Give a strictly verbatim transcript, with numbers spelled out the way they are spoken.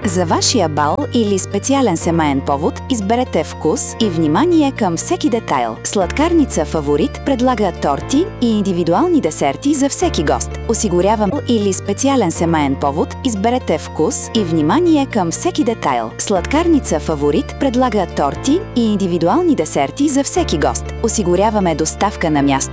За вашия бал или специален семеен повод изберете вкус и внимание към всеки детайл. Сладкарница Фаворит предлага торти и индивидуални десерти за всеки гост. Осигурявам или специален семеен повод изберете вкус и внимание към всеки детайл. Сладкарница Фаворит предлага торти и индивидуални десерти за всеки гост. Осигуряваме доставка на място